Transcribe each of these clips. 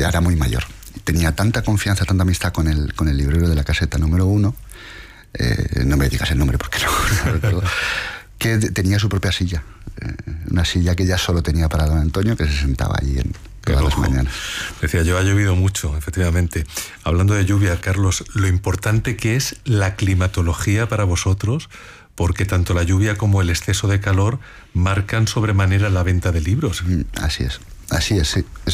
ya era muy mayor. Tenía tanta confianza, tanta amistad con el librero de la caseta número 1, no me digas el nombre porque no recuerdo, que tenía su propia silla, una silla que ya solo tenía para don Antonio, que se sentaba allí todas las mañanas. Decía yo, ha llovido mucho, efectivamente. Hablando de lluvia, Carlos, lo importante que es la climatología para vosotros, porque tanto la lluvia como el exceso de calor marcan sobremanera la venta de libros. Así es, sí. Es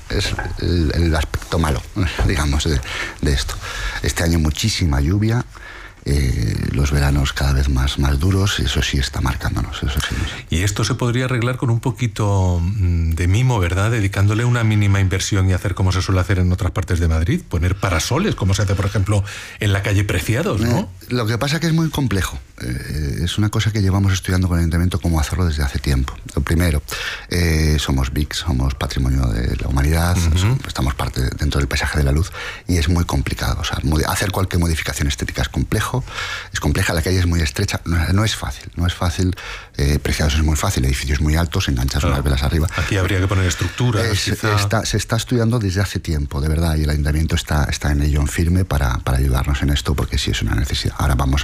el aspecto malo, digamos, de esto. Este año muchísima lluvia, los veranos cada vez más duros, y eso sí está marcándonos, eso sí. Y esto se podría arreglar con un poquito de mimo, ¿verdad? Dedicándole una mínima inversión y hacer como se suele hacer en otras partes de Madrid, poner parasoles, como se hace, por ejemplo, en la calle Preciados, ¿no? Lo que pasa es que es muy complejo. Es una cosa que llevamos estudiando con el Ayuntamiento cómo hacerlo desde hace tiempo. Lo primero, somos BIC, somos Patrimonio de la Humanidad, estamos parte dentro del paisaje de la luz, y es muy complicado. O sea, hacer cualquier modificación estética es complejo, es compleja, la calle es muy estrecha, no es fácil. Preciados es muy fácil, edificios muy altos, enganchas unas velas arriba. Aquí habría que poner estructuras. Se está estudiando desde hace tiempo, de verdad, y el Ayuntamiento está en ello en firme para ayudarnos en esto, porque sí es una necesidad. Ahora vamos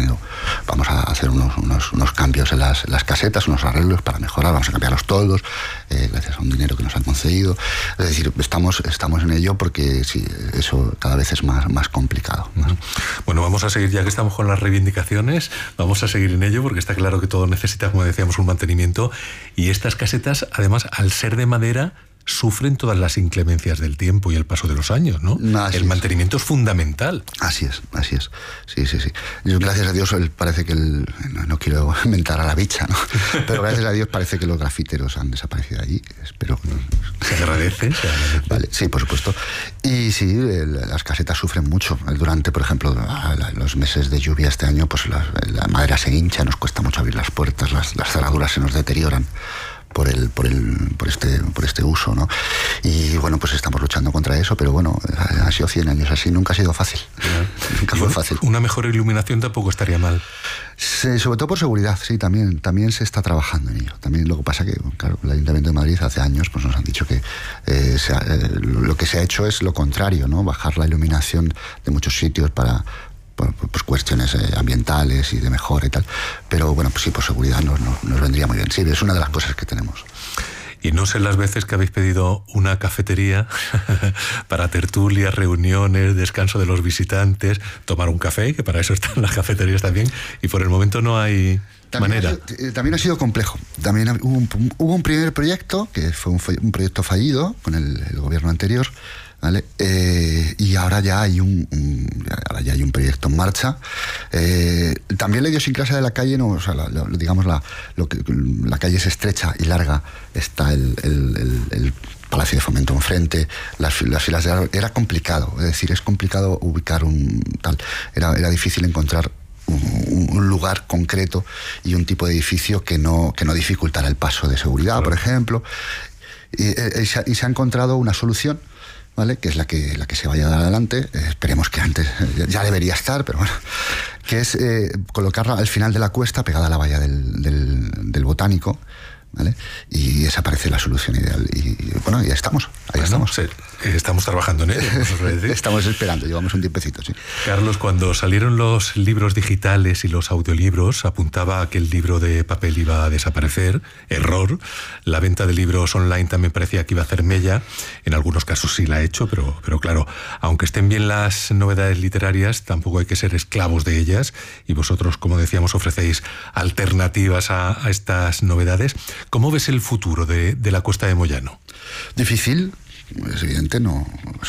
a hacer unos cambios en las casetas, unos arreglos para mejorar, vamos a cambiar los toldos, gracias a un dinero que nos han concedido. Es decir, estamos en ello porque sí, eso cada vez es más complicado. Bueno, vamos a seguir, ya que estamos con las reivindicaciones, vamos a seguir en ello, porque está claro que todo necesita, como decíamos, un mantenimiento, y estas casetas, además, al ser de madera, sufren todas las inclemencias del tiempo y el paso de los años, ¿no? El mantenimiento es fundamental. Así es. Sí. Yo, gracias a Dios, parece que no quiero inventar a la bicha, ¿no? Pero gracias a Dios parece que los grafiteros han desaparecido allí. Espero que se agradece. Vale, sí, por supuesto. Y sí, las casetas sufren mucho. Durante, por ejemplo, los meses de lluvia este año, pues la madera se hincha, nos cuesta mucho abrir las puertas, las cerraduras se nos deterioran por este uso, ¿no? Y bueno, pues estamos luchando contra eso, pero bueno, han sido 100 años así, nunca ha sido fácil. Nunca fue fácil. Una mejor iluminación tampoco estaría mal. Sí, sobre todo por seguridad, sí, también se está trabajando en ello. También lo que pasa que, claro, el Ayuntamiento de Madrid hace años pues nos han dicho que lo que se ha hecho es lo contrario, ¿no? Bajar la iluminación de muchos sitios para pues cuestiones ambientales y de mejora y tal, pero bueno, pues sí, por seguridad nos vendría muy bien. Sí, es una de las cosas que tenemos. Y no sé las veces que habéis pedido una cafetería para tertulias, reuniones, descanso de los visitantes, tomar un café, que para eso están las cafeterías también, y por el momento no hay manera. También ha sido complejo. También hubo un primer proyecto, que fue un proyecto fallido con el gobierno anterior, ¿vale? Y ahora ya hay un proyecto en marcha. También la idiosincrasia de la calle, no, o sea, la calle es estrecha y larga, está el Palacio de Fomento enfrente, las filas de era complicado, es decir, es complicado ubicar era difícil encontrar un lugar concreto y un tipo de edificio que no dificultara el paso de seguridad, por ejemplo, y se ha encontrado una solución, ¿vale? Que es la que se vaya a dar adelante. Esperemos que antes, ya debería estar, pero bueno, que es colocarla al final de la cuesta, pegada a la valla del Botánico, ¿vale? Y desaparece la solución ideal. Y bueno, ya estamos, estamos. Sí, estamos trabajando en ello. Estamos esperando, llevamos un tiempecito, sí. Carlos, cuando salieron los libros digitales y los audiolibros, apuntaba a que el libro de papel iba a desaparecer. Error. La venta de libros online también parecía que iba a hacer mella. En algunos casos sí la ha hecho, pero claro, aunque estén bien las novedades literarias, tampoco hay que ser esclavos de ellas. Y vosotros, como decíamos, ofrecéis alternativas a estas novedades. ¿Cómo ves el futuro de la Cuesta de Moyano? Difícil, es evidente, no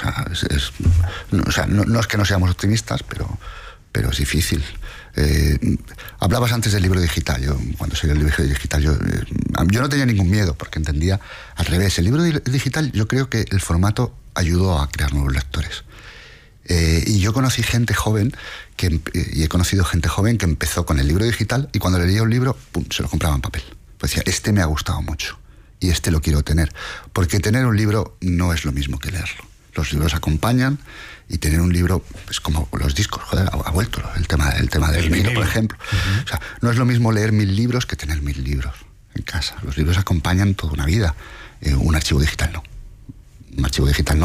es que no seamos optimistas, pero es difícil. Hablabas antes del libro digital. Cuando salió el libro digital, yo no tenía ningún miedo, porque entendía al revés. El libro digital, yo creo que el formato ayudó a crear nuevos lectores. Y yo conocí gente joven y he conocido gente joven que empezó con el libro digital y cuando leía un libro, ¡pum!, se lo compraba en papel. Pues decía, este me ha gustado mucho y este lo quiero tener. Porque tener un libro no es lo mismo que leerlo. Los libros acompañan y tener un libro es como los discos. Joder, ha vuelto el tema del vinilo, por ejemplo. O sea, no es lo mismo leer 1000 libros que tener 1000 libros en casa. Los libros acompañan toda una vida. Un archivo digital no. Un archivo digital no.